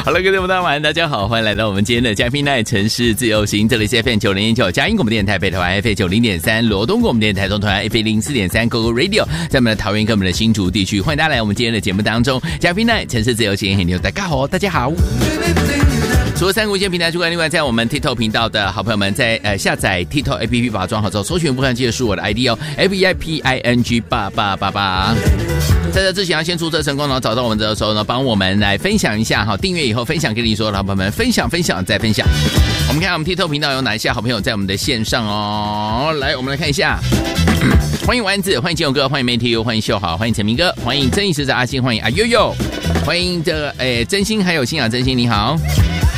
好了，各位朋友们，大家好，欢迎来到我们今天的嘉宾奈城市自由行，这里是 FM 90.9佳音广播电台北台湾 FM 90.3罗东广播电台东团 FM 04.3 GoGo Radio， 在我们的桃园跟我们的新竹地区，欢迎大家来我们今天的节目当中，嘉宾奈城市自由行，很牛，大家好，大家好。除了三个无线平台之外，另外在我们 TikTok 频道的好朋友们在下载 TikTok APP 把它装好之后，搜寻不看记得输我的 ID 哦 FEIPING8888。在这之前要先注册成功，然后找到我们的时候呢，帮我们来分享一下哈，订阅以后分享给你所有的好朋友们，分享再分享。我们看我们 TikTok 频道有哪一些好朋友在我们的线上哦，来我们来看一下。欢迎丸子，欢迎金勇哥，欢迎 Matthew， 欢迎秀豪，欢迎陈明哥，欢迎正义使者阿信，欢迎阿悠悠，欢迎这个真心还有信仰真心，你好。